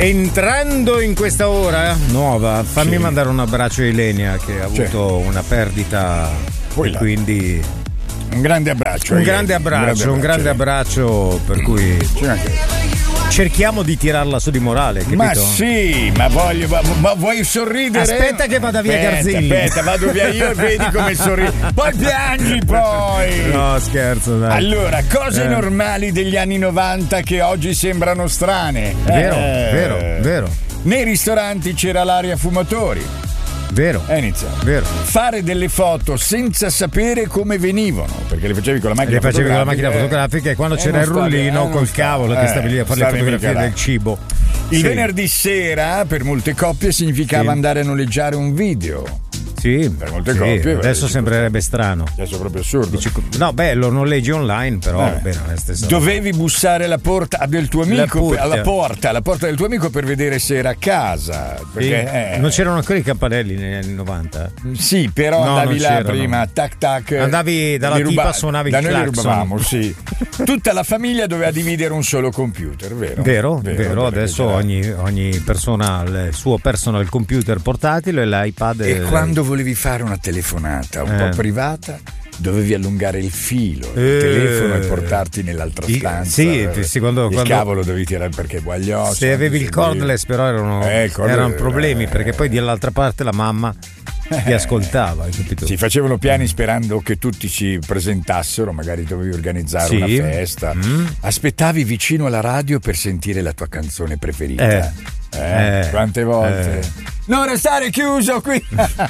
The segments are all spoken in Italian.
Entrando in questa ora nuova, fammi mandare un abbraccio a Elenia che ha avuto una perdita e quindi un grande abbraccio. Un grande abbraccio per cui cerchiamo di tirarla su di morale, capito? Ma sì, ma vuoi sorridere? Aspetta che vada via Garzilli. Aspetta, vado via io e vedi come sorridi. Poi piangi poi. No, scherzo, dai. Allora, cose normali degli anni 90 che oggi sembrano strane. Vero. Nei ristoranti c'era l'aria fumatori. Vero. Inizia. Vero. Fare delle foto senza sapere come venivano, perché le facevi con la macchina fotografica e quando c'era il rullino col cavolo che stavi lì a fare le fotografie del cibo. Il venerdì sera per molte coppie significava andare a noleggiare un video. Sì, per molte coppie. Adesso sembrerebbe strano. Adesso è proprio assurdo. No, beh, lo noleggi online, però bene, non è stessa dovevi bussare alla porta del tuo amico, alla porta del tuo amico per vedere se era a casa. Perché, non c'erano ancora i campanelli negli anni 90? Sì, però andavi là prima, tac tac. Andavi dalla tipa, suonavi il clacson. Da noi rubavamo, sì. Tutta la famiglia doveva dividere un solo computer, vero? Vero. Adesso ogni persona ha il suo personal computer portatile e l'iPad. E quando volevi fare una telefonata un po' privata, dovevi allungare il filo del telefono e portarti nell'altra stanza. Sì, quando cavolo dovevi tirare perché guagliò. Se avevi il cordless, però erano problemi perché poi dall'altra parte la mamma ti ascoltava, capito? Si facevano piani sperando che tutti ci presentassero, magari dovevi organizzare una festa. Aspettavi vicino alla radio per sentire la tua canzone preferita. Quante volte? Non restare chiuso qui.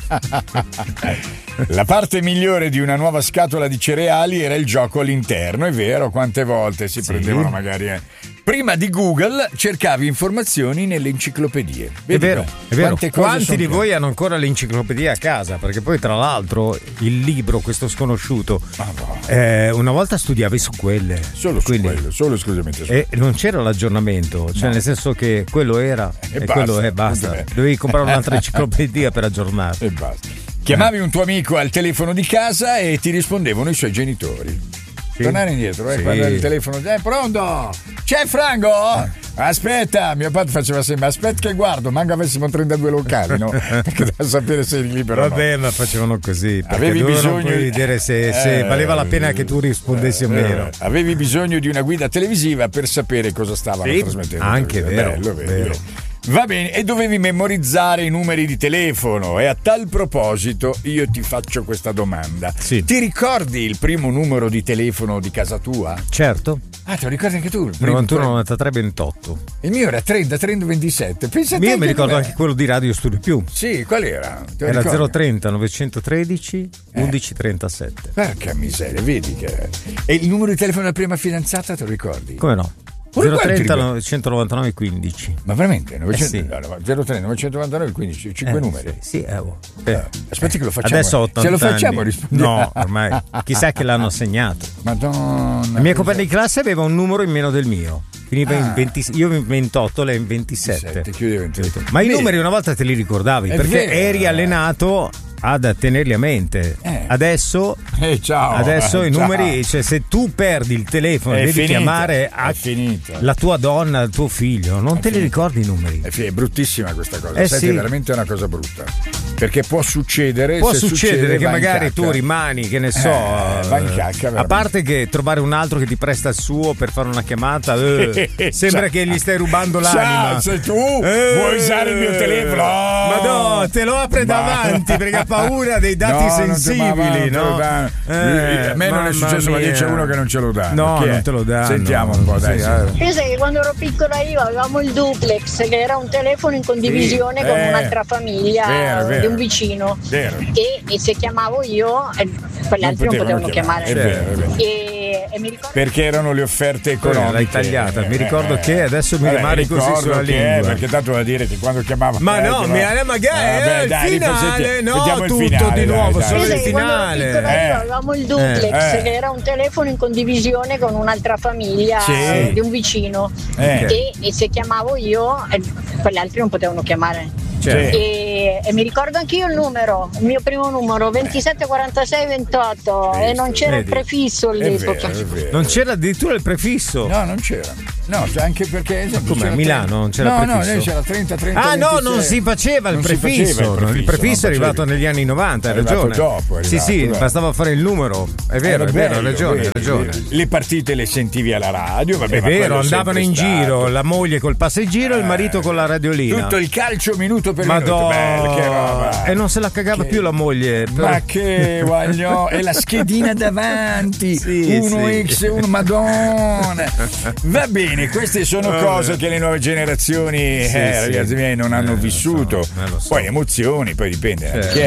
La parte migliore di una nuova scatola di cereali era il gioco all'interno, è vero, quante volte si prendevano magari. Prima di Google cercavi informazioni nelle enciclopedie. Vedi, è vero. Quanti di voi hanno ancora l'enciclopedia a casa? Perché poi tra l'altro il libro, questo sconosciuto, una volta studiavi su quelle. Solo esclusivamente su quelle. E non c'era l'aggiornamento, cioè nel senso che quello era e quello è basta. Dovevi comprare un'altra enciclopedia per aggiornarti. E basta. Chiamavi un tuo amico al telefono di casa e ti rispondevano i suoi genitori. Tornare indietro, quando il telefono pronto? C'è Franco? Aspetta, mio padre faceva sempre aspetta che guardo, manco avessimo 32 locali, no? Perché da sapere se eri libero. Vabbè, ma facevano così. Avevi bisogno di vedere se valeva la pena che tu rispondessi o meno. Avevi bisogno di una guida televisiva per sapere cosa stavano trasmettendo. Anche vero. Va bene, e dovevi memorizzare i numeri di telefono. E a tal proposito io ti faccio questa domanda. Sì. Ti ricordi il primo numero di telefono di casa tua? Certo. Ah, te lo ricordi anche tu? 91 93 28. Il mio era 30 30 27. Io mi ricordo anche quello di Radio Studio Più. Sì, qual era? Era 030 913 1137. Porca miseria, vedi che. E il numero di telefono della prima fidanzata te lo ricordi? Come no? 030 999 15. Ma veramente? 030 999 15, 5 numeri. Sì, Aspetti che lo facciamo. Adesso 80 Ce lo facciamo anni. No, ormai chissà che l'hanno segnato. Madonna. La mia compagna di classe aveva un numero in meno del mio. Finiva in 20, io in 28, lei in 27. Ma i numeri una volta te li ricordavi perché eri allenato ad tenerli a mente. Adesso i numeri, cioè se tu perdi il telefono e devi chiamare la tua donna, il tuo figlio, non te li ricordi i numeri. È bruttissima questa cosa. È veramente una cosa brutta. Perché può succedere che magari tu rimani, che ne so, a parte che trovare un altro che ti presta il suo per fare una chiamata, sembra che gli stai rubando l'anima. Se tu vuoi usare il mio telefono, ma no, te lo apre davanti perché ha paura dei dati sensibili, no? A me non è successo, ma c'è uno che non ce lo dà. No, non te lo dà. Sentiamo un po', dai. Io sai che quando ero piccola io avevamo il duplex, che era un telefono in condivisione con un'altra famiglia di un vicino. E se chiamavo io, quegli altri non potevano chiamare. È vero. E mi ricordo perché erano le offerte economiche. L'hai tagliata. Mi ricordo che adesso mi rimane così sulla lingua. Perché tanto da dire che quando chiamava. Ma no, magari il finale, no, tutto di nuovo, solo il finale. Quando ero piccola io avevamo il duplex, che era un telefono in condivisione con un'altra famiglia di un vicino. E se chiamavo io, quegli altri non potevano chiamare. E mi ricordo anch'io il mio primo numero 27 46 28 e non c'era il prefisso all'epoca. Non c'era addirittura il prefisso? No, non c'era. No, anche perché come a Milano non c'era prefisso. No, lei c'era 30 Ah 26. No, non si faceva il prefisso. Il prefisso è arrivato negli anni 90, hai ragione. Dopo, sì, bastava fare il numero. È vero, hai ragione. Le partite le sentivi alla radio, vabbè, è vero, andavano in giro, la moglie col passeggiro e il marito con la radiolina. Tutto il calcio minuto per minuto. Bello, che roba. E non se la cagava più la moglie. Ma che guagliò, e la schedina davanti, 1x, 1, madonna. Va bene, queste sono cose che le nuove generazioni, ragazzi miei, non hanno vissuto. Poi emozioni, poi dipende.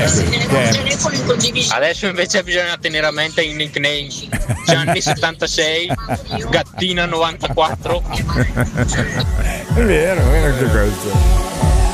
Adesso invece bisogna tenere a mente i nickname. Gianni 76, Gattina 94. È vero anche questo.